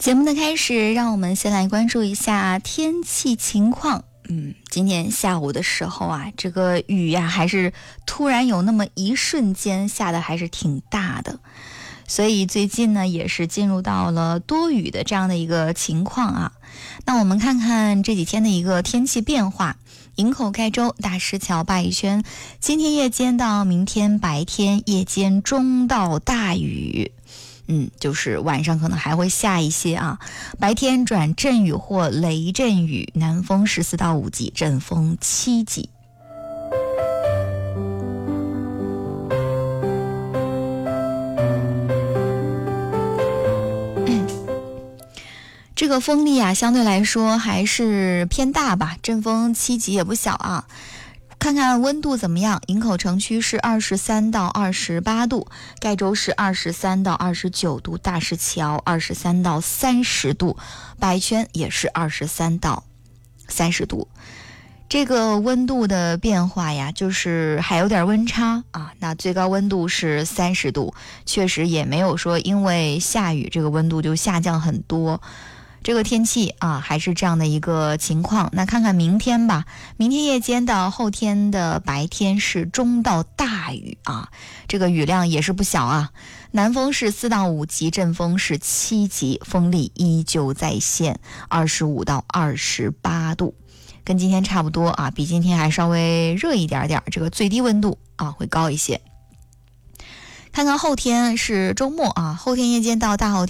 节目的开始，让我们先来关注一下天气情况。今天下午的时候啊，这个雨呀，还是突然有那么一瞬间下的还是挺大的，所以最近呢也是进入到了多雨的这样的一个情况啊。那我们看看这几天的一个天气变化。营口盖州大石桥鲅鱼圈，今天夜间到明天白天夜间中到大雨。就是晚上可能还会下一些啊，白天转阵雨或雷阵雨，南风14到5级，阵风7级。这个风力啊，相对来说还是偏大吧，阵风7级也不小啊。看看温度怎么样，营口城区是23到28度，盖州是23到29度，大石桥23到30度，鲅鱼圈也是23到30度。这个温度的变化呀，就是还有点温差啊。那最高温度是30度，确实也没有说因为下雨这个温度就下降很多。这个天气啊，还是这样的一个情况。那看看明天吧，明天夜间到后天的白天是中到大雨啊，这个雨量也是不小啊。南风是4到5级，阵风是7级，风力依旧在线，25到28度，跟今天差不多啊，比今天还稍微热一点点，这个最低温度啊会高一些。看看后天是周末啊，后天夜间到大后天